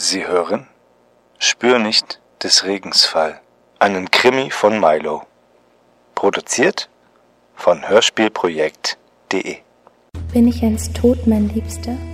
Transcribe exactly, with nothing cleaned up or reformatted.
Sie hören Spür nicht des Regens Fall, einen Krimi von Milo. Produziert von hörspielprojekt punkt de. Bin ich einst tot, mein Liebster?